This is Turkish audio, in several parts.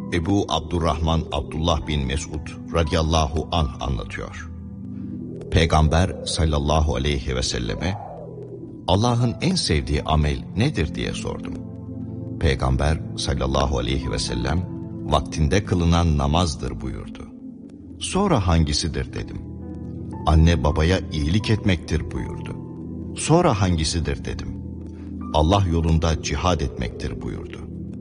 Ebu Abdurrahman Abdullah bin Mesud radıyallahu anh anlatıyor. Peygamber sallallahu aleyhi ve selleme Allah'ın en sevdiği amel nedir diye sordum. Peygamber sallallahu aleyhi ve sellem vaktinde kılınan namazdır buyurdu. Sonra hangisidir dedim. Anne babaya iyilik etmektir buyurdu. Sonra hangisidir dedim. Allah yolunda cihad etmektir buyurdu.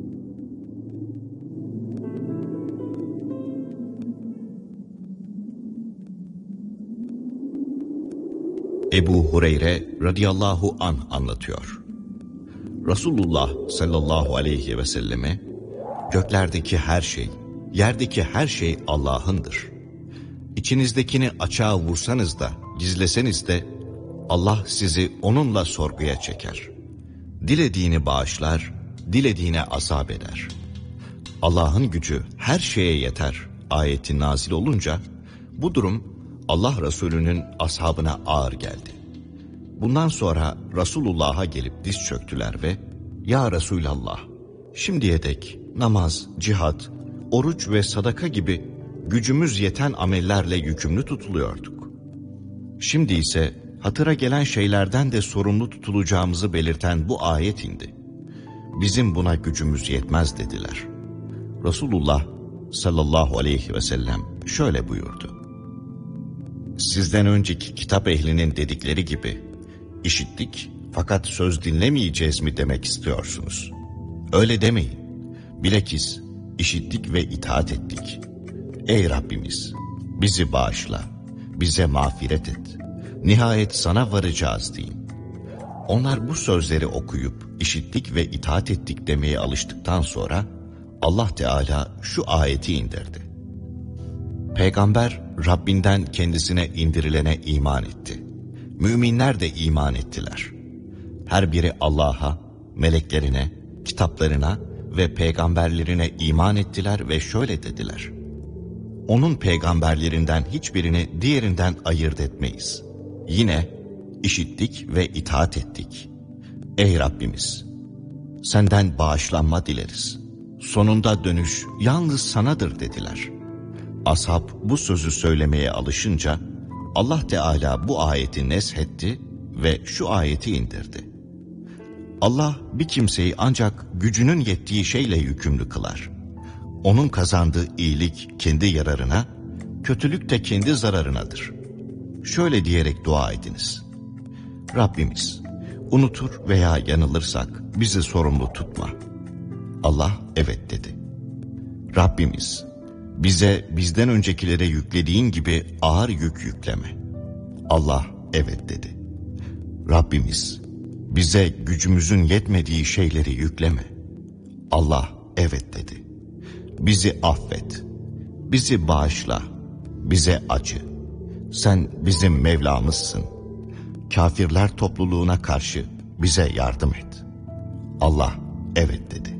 Ebu Hureyre radıyallahu anh anlatıyor. Resulullah sallallahu aleyhi ve selleme göklerdeki her şey, yerdeki her şey Allah'ındır. İçinizdekini açığa vursanız da, gizleseniz de Allah sizi onunla sorguya çeker. Dilediğini bağışlar, dilediğine azap eder. Allah'ın gücü her şeye yeter ayeti nazil olunca bu durum Allah Resulü'nün ashabına ağır geldi. Bundan sonra Resulullah'a gelip diz çöktüler ve "Ya Resulallah, şimdiye dek namaz, cihad, oruç ve sadaka gibi gücümüz yeten amellerle yükümlü tutuluyorduk. Şimdi ise hatıra gelen şeylerden de sorumlu tutulacağımızı belirten bu ayet indi. Bizim buna gücümüz yetmez" dediler. Resulullah sallallahu aleyhi ve sellem şöyle buyurdu. Sizden önceki kitap ehlinin dedikleri gibi işittik fakat söz dinlemeyeceğiz mi demek istiyorsunuz? Öyle demeyin. Bilakis işittik ve itaat ettik. Ey Rabbimiz, bizi bağışla, bize mağfiret et. Nihayet sana varacağız deyin. Onlar bu sözleri okuyup işittik ve itaat ettik demeye alıştıktan sonra Allah Teala şu ayeti indirdi. Peygamber Rabbinden kendisine indirilene iman etti. Müminler de iman ettiler. Her biri Allah'a, meleklerine, kitaplarına ve peygamberlerine iman ettiler ve şöyle dediler. Onun peygamberlerinden hiçbirini diğerinden ayırt etmeyiz. Yine işittik ve itaat ettik. Ey Rabbimiz, senden bağışlanma dileriz. Sonunda dönüş yalnız sanadır dediler. Ashab bu sözü söylemeye alışınca Allah Teala bu ayeti neshetti ve şu ayeti indirdi. Allah bir kimseyi ancak gücünün yettiği şeyle yükümlü kılar. Onun kazandığı iyilik kendi yararına, kötülük de kendi zararınadır. Şöyle diyerek dua ediniz. Rabbimiz, unutur veya yanılırsak bizi sorumlu tutma. Allah evet dedi. Rabbimiz, bize bizden öncekilere yüklediğin gibi ağır yük yükleme. Allah evet dedi. Rabbimiz, bize gücümüzün yetmediği şeyleri yükleme. Allah evet dedi. Bizi affet, bizi bağışla, bize acı. Sen bizim Mevlamızsın. Kafirler topluluğuna karşı bize yardım et. Allah evet dedi.